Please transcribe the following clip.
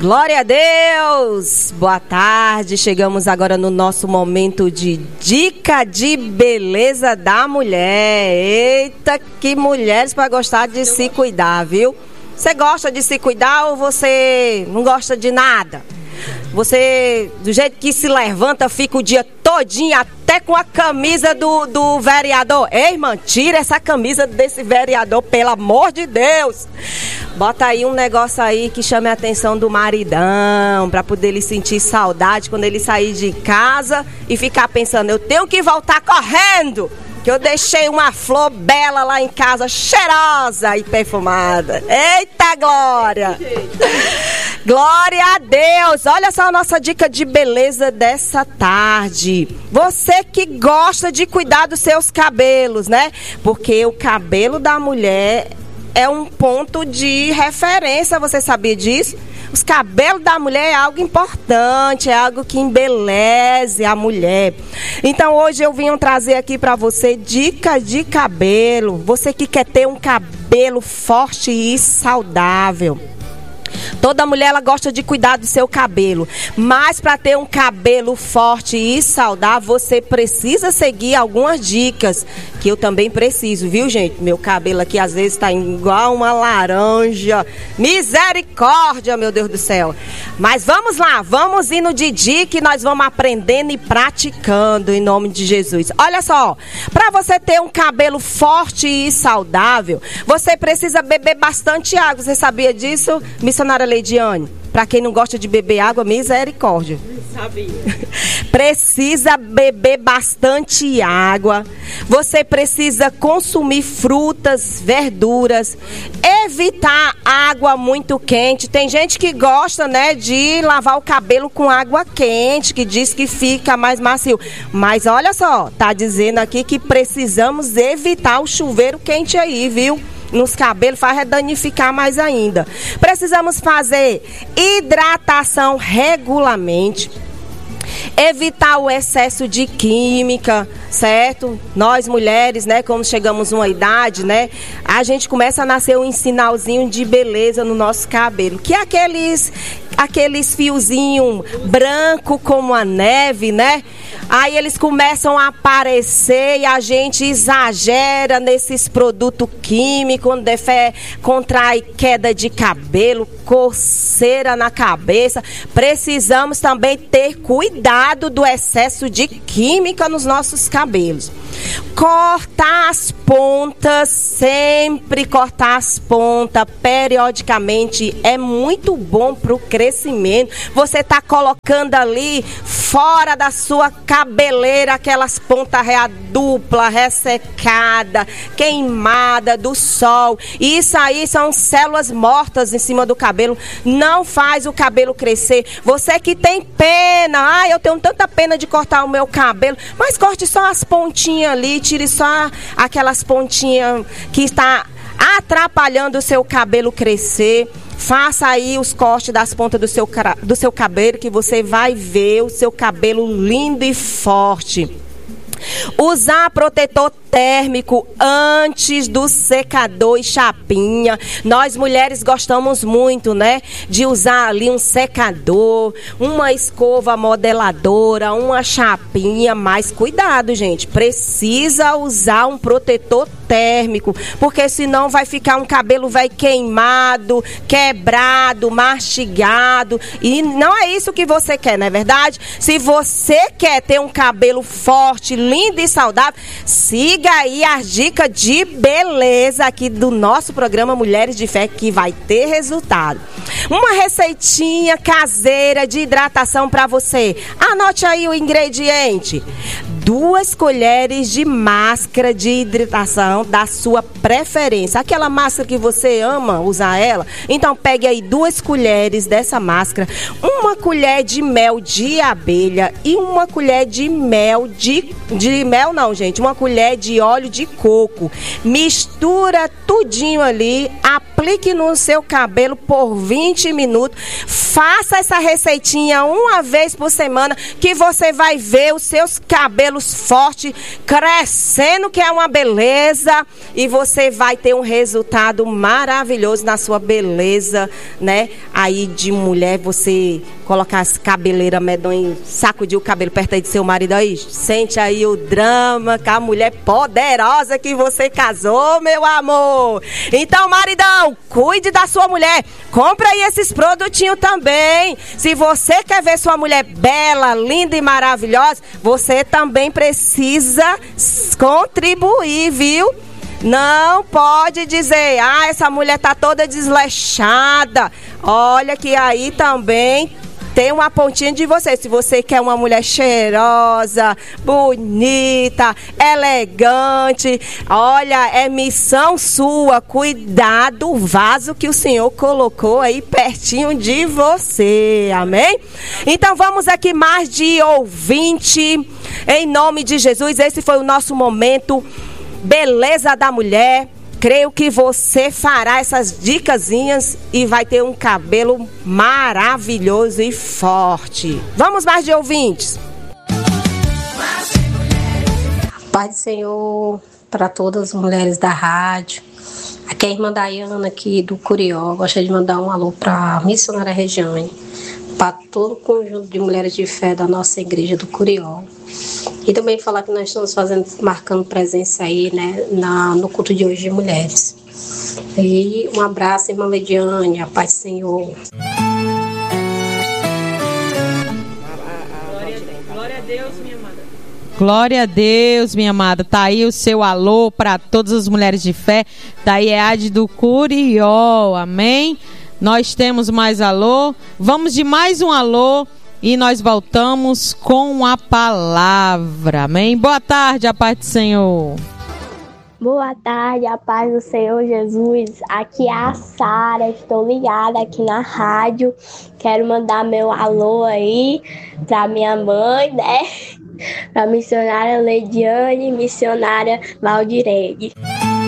Glória a Deus! Boa tarde, chegamos agora no nosso momento de dica de beleza da mulher. Eita, que mulheres para gostar de se cuidar, viu? Você gosta de se cuidar ou você não gosta de nada? Você, do jeito que se levanta, fica o dia todinho até com a camisa do vereador. Ei, irmã, tira essa camisa desse vereador, pelo amor de Deus. Bota aí um negócio aí que chame a atenção do maridão, pra poder ele sentir saudade quando ele sair de casa e ficar pensando, eu tenho que voltar correndo, que eu deixei uma flor bela lá em casa, cheirosa e perfumada. Eita, Glória! Glória a Deus! Olha só a nossa dica de beleza dessa tarde. Você que gosta de cuidar dos seus cabelos, né? Porque o cabelo da mulher é um ponto de referência, você sabia disso? Os cabelos da mulher é algo importante, é algo que embeleze a mulher. Então hoje eu vim trazer aqui para você dicas de cabelo. Você que quer ter um cabelo forte e saudável. Toda mulher ela gosta de cuidar do seu cabelo, mas para ter um cabelo forte e saudável, você precisa seguir algumas dicas, que eu também preciso, viu, gente? Meu cabelo aqui às vezes está igual uma laranja. Misericórdia, meu Deus do céu. Mas vamos lá, vamos indo de dica e nós vamos aprendendo e praticando em nome de Jesus. Olha só, para você ter um cabelo forte e saudável, você precisa beber bastante água. Você sabia disso, missionária Leidiane? Para quem não gosta de beber água, misericórdia. Sabia. Precisa beber bastante água. Você precisa consumir frutas, verduras. Evitar água muito quente. Tem gente que gosta, né, de lavar o cabelo com água quente, que diz que fica mais macio. Mas olha só, tá dizendo aqui que precisamos evitar o chuveiro quente aí, viu? Nos cabelos, faz danificar mais ainda. Precisamos fazer hidratação regularmente. Evitar o excesso de química, certo? Nós mulheres, né, como chegamos a uma idade, né, a gente começa a nascer um sinalzinho de beleza no nosso cabelo, que é aqueles fiozinhos branco como a neve, né? Aí eles começam a aparecer e a gente exagera nesses produtos químicos, onde contrai queda de cabelo, coceira na cabeça. Precisamos também ter cuidado do excesso de química nos nossos cabelos. Cortar as pontas, sempre cortar as pontas periodicamente é muito bom para o crescimento. Você está colocando ali fora da sua cabeleira aquelas pontas dupla, ressecada, queimada do sol. Isso aí são células mortas em cima do cabelo. Não faz o cabelo crescer. Você que tem pena, eu tenho tanta pena de cortar o meu cabelo, mas corte só as pontinhas ali, tire só aquelas pontinhas que está atrapalhando o seu cabelo crescer. Faça aí os cortes das pontas do seu cabelo, que você vai ver o seu cabelo lindo e forte. Usar protetor térmico antes do secador e chapinha. Nós mulheres gostamos muito, né, de usar ali um secador, uma escova modeladora, uma chapinha, mas cuidado, gente, precisa usar um protetor térmico, porque senão vai ficar um cabelo queimado, quebrado, mastigado, e não é isso que você quer, não é verdade? Se você quer ter um cabelo forte, lindo e saudável, siga aí as dicas de beleza aqui do nosso programa Mulheres de Fé, que vai ter resultado. Uma receitinha caseira de hidratação para você. Anote aí o ingrediente: 2 colheres de máscara de hidratação da sua preferência. Aquela máscara que você ama usar ela, então pegue aí 2 colheres dessa máscara, 1 colher de mel de abelha e 1 colher de mel não, gente, 1 colher de óleo de coco. Mistura tudinho ali, aplique no seu cabelo por 20 minutos. Faça essa receitinha uma vez por semana, que você vai ver os seus cabelos fortes, crescendo, que é uma beleza. E você vai ter um resultado maravilhoso na sua beleza, né? Aí de mulher, você colocar as cabeleiras medonhas, sacudir o cabelo perto aí do seu marido aí. Sente aí o drama com a mulher poderosa que você casou, meu amor. Então, maridão, cuide da sua mulher. Compra aí esses produtinhos também. Se você quer ver sua mulher bela, linda e maravilhosa, você também precisa contribuir, viu? Não pode dizer, essa mulher tá toda desleixada. Olha que aí também tem uma pontinha de você. Se você quer uma mulher cheirosa, bonita, elegante, olha, é missão sua cuidar do vaso que o Senhor colocou aí pertinho de você, amém? Então vamos aqui mais de ouvinte, em nome de Jesus. Esse foi o nosso momento Beleza da Mulher. Creio que você fará essas dicasinhas e vai ter um cabelo maravilhoso e forte. Vamos mais de ouvintes. Pai do Senhor para todas as mulheres da rádio. Aqui é a irmã Dayana aqui do Curió. Gostaria de mandar um alô para a missionária Regiane, para todo o conjunto de mulheres de fé da nossa igreja do Curió. E também falar que nós estamos marcando presença aí, né, no culto de hoje de mulheres. E um abraço, irmã Lediane, a paz do Senhor. Glória a Deus, minha amada. Glória a Deus, minha amada. Tá aí o seu alô para todas as mulheres de fé da IEAD do Curió, amém? Nós temos mais alô. Vamos de mais um alô. E nós voltamos com a palavra, amém? Boa tarde, a paz do Senhor. Boa tarde, a paz do Senhor Jesus. Aqui é a Sara, estou ligada aqui na rádio. Quero mandar meu alô aí pra minha mãe, né? Pra missionária Lediane e missionária Valdirene.